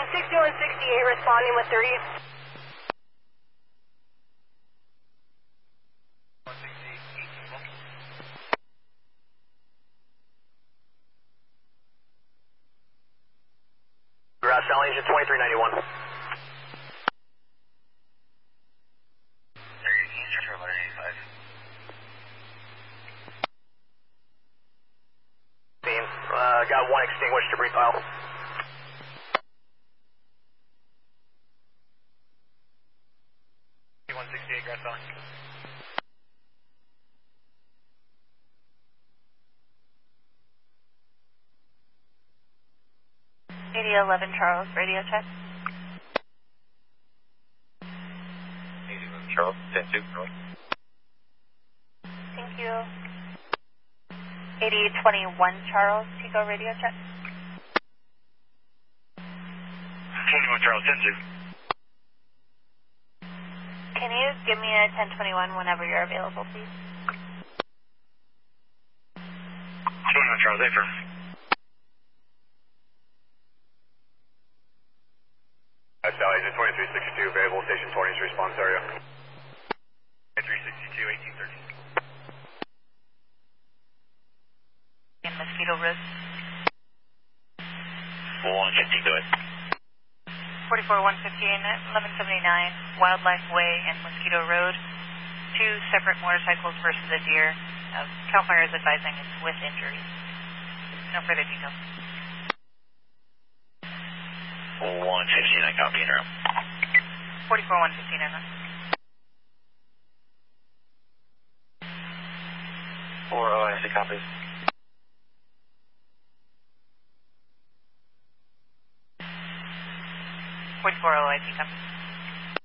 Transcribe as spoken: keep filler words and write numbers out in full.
sixty-one sixty-eight responding with thirty. Ground Sally Engine twenty-three ninety-one. Uh, got one extinguished debris pile. one sixty-eight, Ground Sally. eighty eleven Charles, radio check. eighty eleven Charles, ten two, Charles. Thank you. eighty twenty-one Charles, Pico radio check. twenty-one Charles, ten two. Can you give me a ten twenty-one whenever you're available, please? twenty-one Charles, affirm. Sally Engine twenty-three sixty-two, available station twenty's response area. twenty-three sixty-two, eighteen thirty. In Mosquito Road. one fifty, go ahead. forty-four one fifteen, eleven seventy-nine, Wildlife Way and Mosquito Road. Two separate motorcycles versus a deer. Uh, CAL FIRE is advising it's with injury. No further details. one fifteen, I copy interim. forty-four one fifteen, in four oh, I see copies. forty-four oh, I see copies.